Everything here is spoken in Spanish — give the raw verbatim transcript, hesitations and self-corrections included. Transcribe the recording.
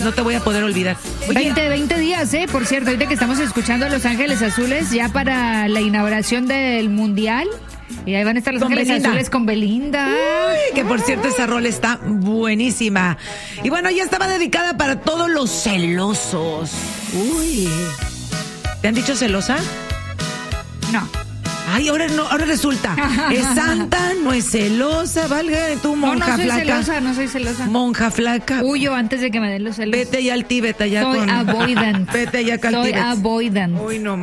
no te voy a poder olvidar. veinte, veinte días, ¿eh? Por cierto, ahorita que estamos escuchando a Los Ángeles Azules ya para la inauguración del Mundial. Y ahí van a estar Los Con Ángeles Belinda. Azules con Belinda. Uy, que por cierto esa rola está buenísima. Y bueno, ya estaba dedicada para todos los celosos. Uy. ¿Te han dicho celosa? No. Ay, ahora no, ahora resulta. Es santa, no es celosa, valga tú, No, monja no soy flaca. celosa, no soy celosa. Monja flaca. Huyo antes de que me den los celos. Vete ya al Tíbet allá Soy con. avoidant. Vete allá al Soy Tíbet. avoidant. Uy, no.